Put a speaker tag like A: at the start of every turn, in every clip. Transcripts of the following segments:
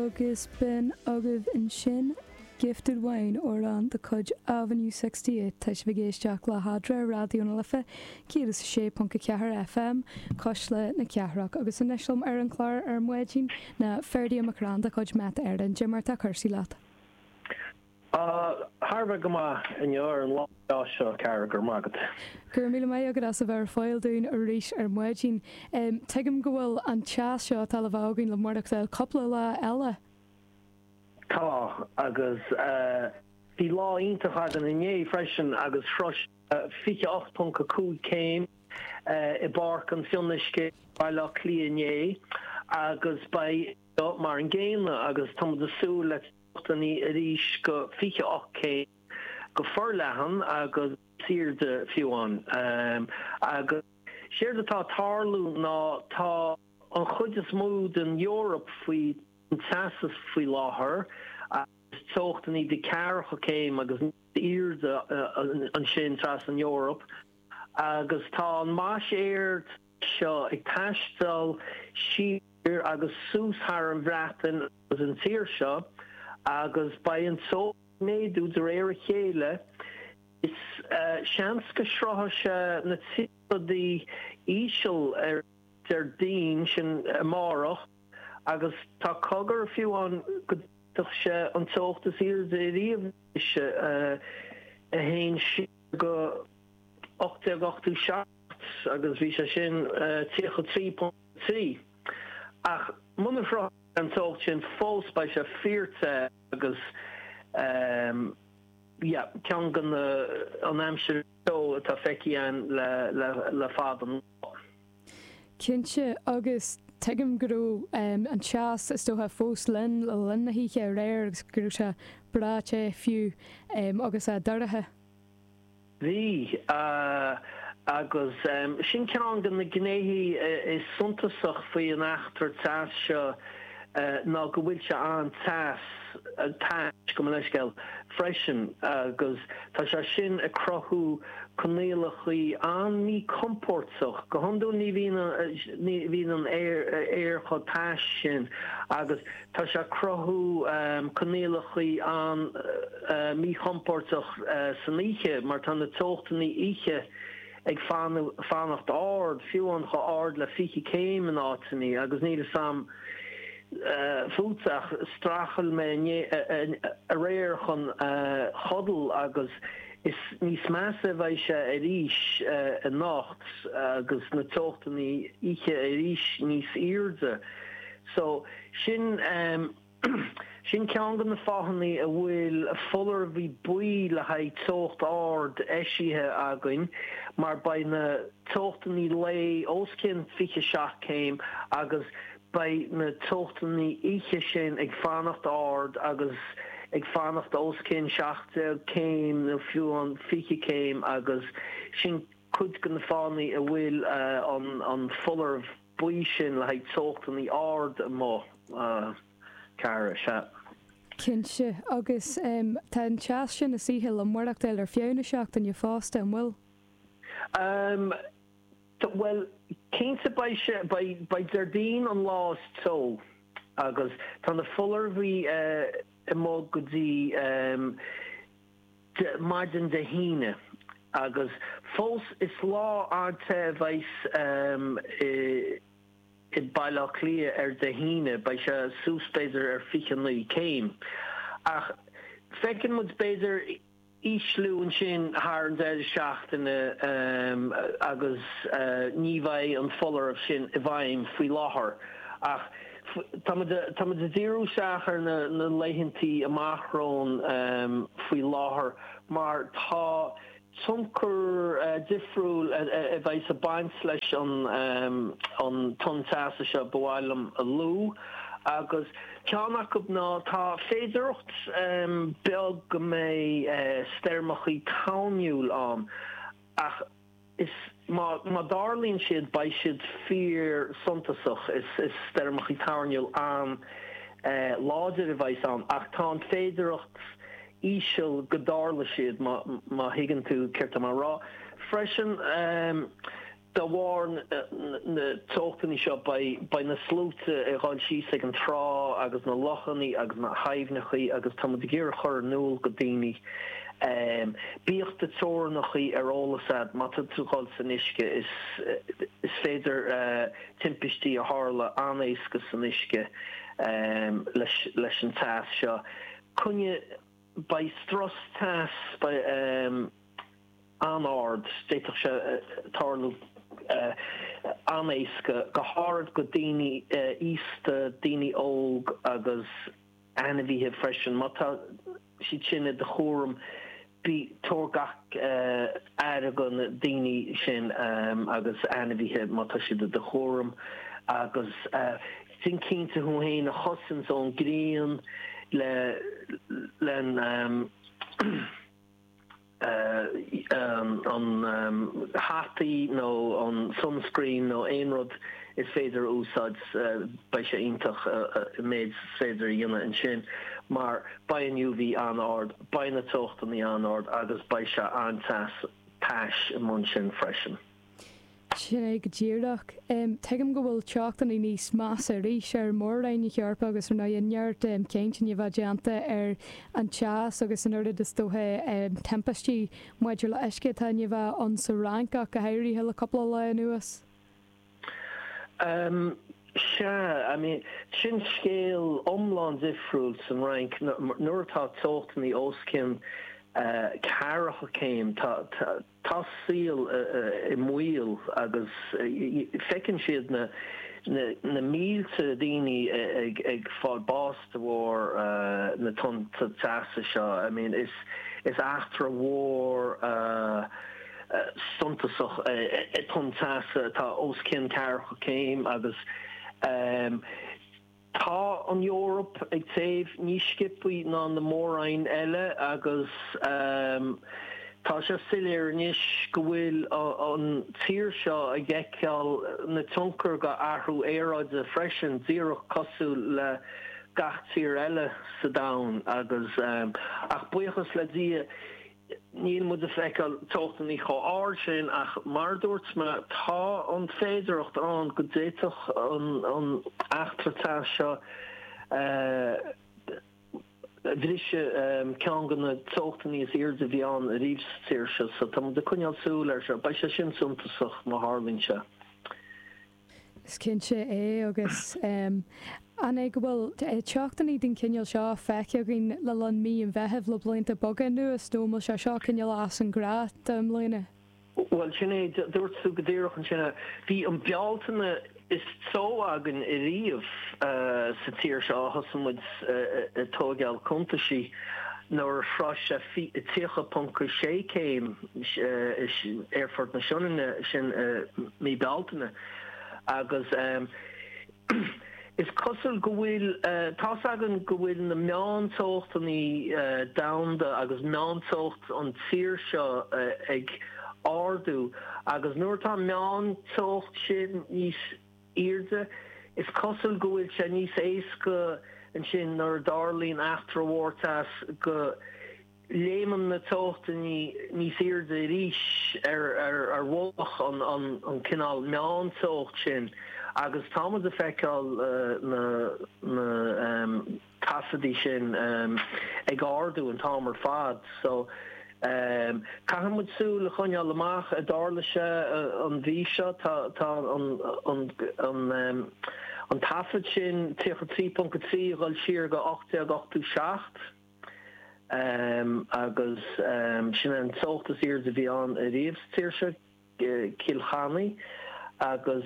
A: Agus ben agah in sin Gifted Wine or on the Cudge Avenue 68 Teis vigéisteach le Hadra Radio na Lifa Círas sé Ponca Ceathair FM Cosle na Ceathrach agus in neisiom ar an chlár ar muidín na Ferdi Macranda Cudge Matt Erden Jimarta Cursi Lat.
B: Harva gama in your and Lasha character market.
A: Gurmila mai agad as a ver foil doing a reach ar muidín. Tegum gohfuil an chas seo tal bhagin le mordachil coppla la Ella.
B: Tá agus die lá intachad an iné freisin agus frosh fiche 8.2 came I bark an filniske by la cleané agus by mar an game agus tom de soul let ni ríis go fiche 8k go forlehan agus sir de fiúan agus sér atá tarlú ná tá an chud mood in Europe fui tasas fui láthair sochten ni de carcha céim agus írde an sin tras in Europe agus tá an más éirt seo ag taistal sír agus sús haar an bhreatain agus an tír seo agus ba an so méadú de réir chéile is seans go srotha se na tí ísisiil ar dín sin amárach agus tá cogur fiú an go se an tochtas ir de riamh se a héin si go 8 agus bhí se sin 3.3 ach munafrá an tocht sin fós bei se 40 agus cean gan an amsir tó atá feici an le fádan.
A: Cinse agus tegum gurú an chas is tótha fós lin le linna híe réir agus gurú se bráte fiú agus a darathe.
B: Bhí agus sin cean gan na gnéhí is suntasach faoi an achtar tas seo ná go bhfuil se an tas go leisceil freisin agus tá se sin a crothú connéalachaí an ní comportach go handú ní bhín an éir chu táis sin agus tá se crothú connéalachaí an mí comportach san ihe mar tá na tochtaní ihe ag fannacht ard fiúan chu ard le fichi céim an átaní agus ní sam fúteach strachel me a réir chun chodal agus is níos measa bhaid se a ríis a nacht agus na tochtaní ihe a ríis níos irde so sin sin cean gan na fáhannaí a bhfuil a fuller bhí buí le haid tocht ard eisithe againn mar ba na tochtaní lei óscin fiche seach céim agus bei na tochtaní ihe sin ag fannacht ard agus ag fannacht óscin seachta céim na fiúan fiche céim agus sin cud gan na fánaí a bhfuil an fuller buí sin le haid tochtaní ard má cara se.
A: Cinse agus tá an teas sin na sihil an mórachtail ar fianna seach an fásta an bhfuil?
B: Well, cénta by Dardín an lás tó agus tá na fuller bhí I mó go dtí maidin de híine agus fós is lá áte bheith I bailach lia de híine bei se súspéidir fichan lí céim ach fecin mud béidir íslún sin haar an dead seachtainna agus níhhaid an fuller sin I bhaim faoi láthair ach tá de díú seachar na leihintí amachrón faoi láthair mar tá Tumkur difriúil a bheith a baint leis an tuntása se bhhailm a lú agus ceannach go ná tá féidirocht beag go mé stermachaí tániúil an ach is má darlíonn siad ba siad fíor suntasach is stermachaí tániúil an láidir a bheith an ach tá féidirocht ísisiil godála siad má higann tú ceirta mar rá freisin da war na tochtani seo by na slúte gáil sí ag an trá agus na lochaní agus na haimhnachaí agus tá de géir chur núl go daoine bíocht de tóirnachaí ólasad má túáil san isce is féidir timpistí a hála anéisca san isce leis an tas seo cunne by stros tas by anard déach se tarlú anéisca go hard go daoine ísta daoine óg agus anmhíthe freisin mátá si sinne de chóm bí tógach agan daoine sin agus anmhíthe mátá si de chóm agus sin cínta hún héin a chosins ón gríon len on hataí nó on sunscreen nó éonrod is féidir úsáid bei sé intach méid féidir dhéine an sin mar ba an UV anard ba na tochttaí anard agus bei se antas páis mun sin freisin.
A: Sin é go ddíireach tuigim go bhfuil teachtaí níos más a rí sé mór aine chearpa agus na inneart céintin i bheitdeanta ar an teas agus an urda is dóthe tempestí muidir le eisce tá bheith an sa ranca go hairí heile coppla le nuas.
B: Sin scéal omlán difriúil san rank nuair tá tochttaí oscin Caracha céim tá síl I muil agus fecinn siad na mílte daoine ag fáil básta bhór na tunta teasa seo. Is after war suntasach tun teasa tá oscin Caracha céim agus tá an Europe ag taobh níos scipaí ná na mórain eile agus tá sé siléir níos go bhfuil an tír seo a gceall na tuncar go athhrú éráid a freisin díreach cosú le gach tír eile sa dain agus ach buchas le dia níl mu a feiceáil tochttaí cho áir sin ach mar dúirt me tá an féidireacht an go déitoch an achtartá seo bhríse cean gan na tochttaí is irde bhí an a ríomhstíir se so tá de chuineal súil ar se ba sé sin suntasach má Harlín se.
A: Is cinse é agus Anna go bhfuil teachtaí den cineal seo feice gin le lan mí an bheitheh le blianta bogan nu a stómal se seo cineal as an grát léine.
B: Well sinné dúirt sú go ddéireach an sinna bhí an bealtainna is tó agan I riamh sa tíir seo thosamid tógeal contaisí nóair frá se tíocha punca sé céim Airfort na Seanna sin mí bealtainna agus is cosúil go bhfuil tá agan go bhfuil na meántóchttaí damda agus meántócht an tíir seo ag ardú agus nuair tá meántócht sin níos irde is cosúil go bhfuil sé níos éasca an sin nar darlín afterwartas go léman na tochttaí níos irde ríis ar bhlach an cinál meántócht sin agus támas a feiceáil na tasadí sin ag ardú an támar fad so Cahamud sú le chuineal amach a dála se an bhí seo tá an tafad sin tíocha 3.3 gáil siar go 8.87 agus sin an soltas ir a bhí an a riamhstíir se Kilchannaí agus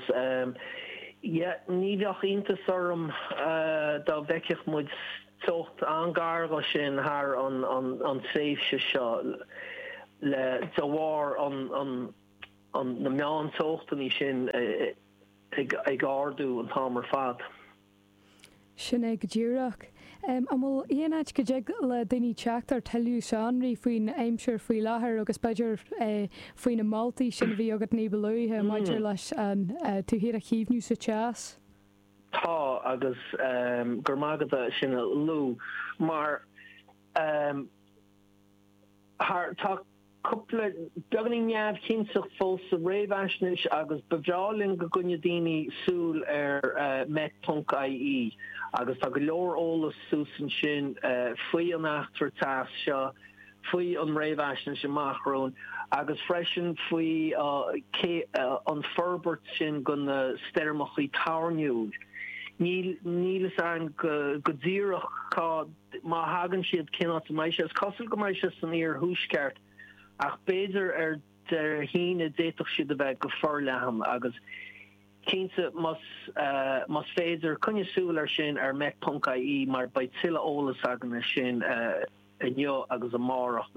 B: ní bheoch intas orm dá bheiceach muid tocht angarga sin haar an séifse seo le dawar an na meán tochttaí sin ag ardú an támar fad.
A: Sin é go ddíireach. Am bhfuil íonáid go déag le daoine teachtar talú seanraí faoin aimseir faoi láthair agus beidir faoin na Maltaí sin bhí agad níbalúthe maidir leis an túhéad a chíomhnú sa teas.
B: Tá agus gur mágad sin lú mar tá couple beganí neamh cinnteach fós a réimhhaisnis agus bevráling go gunne daoine súil met.ie agus tá go leor ólas súsan sin faoi an achtar tas seo faoi an réimhhaisnis amachrón agus freisin faoi an ferbert sin gona steirmachí tarniúd. Níl an go ddíireach cá má hagan siad cinát maiise cosúil go maiise san ar húsceart ach béidir der híine déitoch siad a bheith go forleham agus cínta mas féidir cunnesúil ar sin ar met.ie mar ba tiile ólas agan sin inneo agus a márach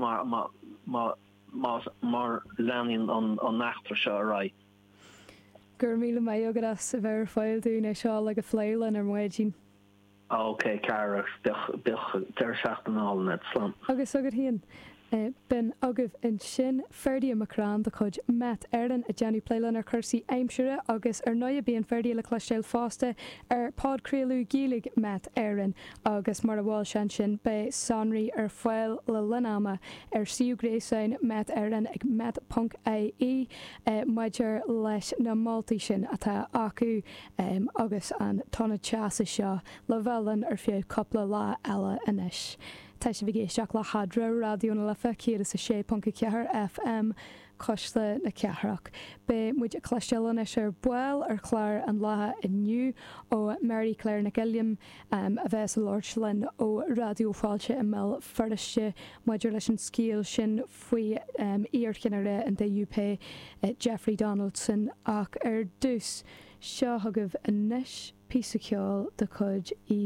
B: mar leanin an nachtar seo a rai.
A: Gur míle mé agad as a bhar fáil dún é seo le go phléilean ar muidín.
B: Ok, Cara, der seachtain all net slam.
A: Agus agad híon. Ben agah in sin ferdi amacrán de chud met Erlen a Jenny Pléilean ar chusaí aimimsere agus ar 9 bíon ferdi le clastéil fásta ar podcréalú gílig met Erin agus mar a bháil sin be sanraí ar foiil le linama ar siúgréisáin met Erin ag met.ie maidir leis na Maltaí sin atá acu agus an tonna teasa seo le bhelan ar fiú coppla lá eile inis. Tá sé bhgéisteach le hadra radioúna lefa céad is a 6.4 FM cosla na ceithreach. Be muid a chlaisteán is ar buil ar chláir an látha inniu ó Mary Claire na Gilliam a bheits a Lordslin ó radioáilte i mé feriste maidir leis an scíal sin faoi íorcinare an DUP Jeffrey Donaldson ach ar dús seo thugah inis písa ceáil de chud í